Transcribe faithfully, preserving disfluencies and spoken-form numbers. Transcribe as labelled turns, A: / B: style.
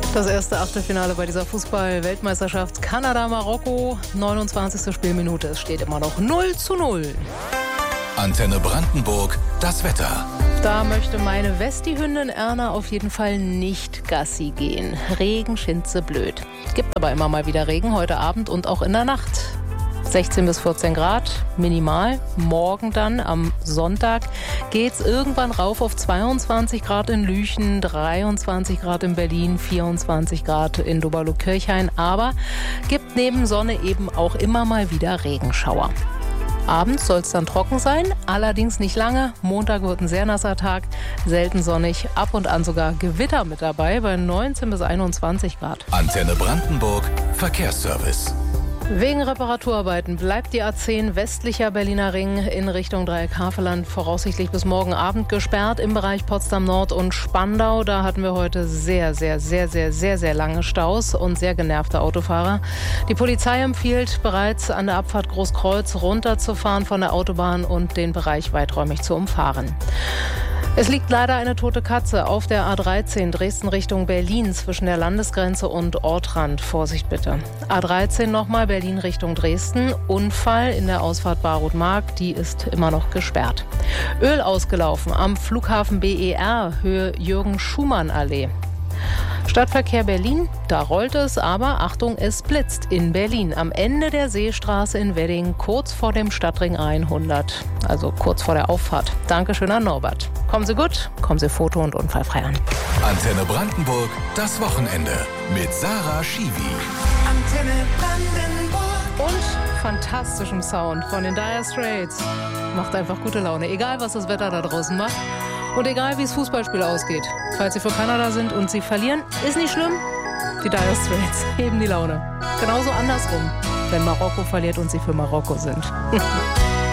A: Das erste Achtelfinale bei dieser Fußball-Weltmeisterschaft Kanada-Marokko. neunundzwanzigste Spielminute. Es steht immer noch null zu null.
B: Antenne Brandenburg, das Wetter.
A: Da möchte meine Westi-Hündin Erna auf jeden Fall nicht Gassi gehen. Regen, Schinze, blöd. Gibt aber immer mal wieder Regen, heute Abend und auch in der Nacht. sechzehn bis vierzehn Grad, minimal. Morgen dann, am Sonntag, geht's irgendwann rauf auf zweiundzwanzig Grad in Lüchen, dreiundzwanzig Grad in Berlin, vierundzwanzig Grad in Doberlo-Kirchhain. Aber gibt neben Sonne eben auch immer mal wieder Regenschauer. Abends soll es dann trocken sein, allerdings nicht lange. Montag wird ein sehr nasser Tag, selten sonnig, ab und an sogar Gewitter mit dabei bei neunzehn bis einundzwanzig Grad.
B: Antenne Brandenburg, Verkehrsservice.
A: Wegen Reparaturarbeiten bleibt die A zehn westlicher Berliner Ring in Richtung Dreieck-Havelland voraussichtlich bis morgen Abend gesperrt im Bereich Potsdam Nord und Spandau. Da hatten wir heute sehr, sehr, sehr, sehr, sehr, sehr lange Staus und sehr genervte Autofahrer. Die Polizei empfiehlt bereits an der Abfahrt Großkreuz runterzufahren von der Autobahn und den Bereich weiträumig zu umfahren. Es liegt leider eine tote Katze auf der A dreizehn Dresden Richtung Berlin zwischen der Landesgrenze und Ortrand. Vorsicht bitte. A dreizehn nochmal Berlin Richtung Dresden. Unfall in der Ausfahrt Barut-Mark, die ist immer noch gesperrt. Öl ausgelaufen am Flughafen B E R, Höhe Jürgen-Schumann-Allee. Stadtverkehr Berlin, da rollt es, aber Achtung, es blitzt in Berlin. Am Ende der Seestraße in Wedding, kurz vor dem Stadtring hundert, also kurz vor der Auffahrt. Dankeschön an Norbert. Kommen Sie gut, kommen Sie foto- und unfallfrei an.
B: Antenne Brandenburg, das Wochenende mit Sarah Schiwi.
C: Antenne Brandenburg.
A: Und fantastischem Sound von den Dire Straits. Macht einfach gute Laune, egal was das Wetter da draußen macht. Und egal, wie das Fußballspiel ausgeht. Falls Sie für Kanada sind und Sie verlieren, ist nicht schlimm. Die Dire Straits heben die Laune. Genauso andersrum, wenn Marokko verliert und Sie für Marokko sind.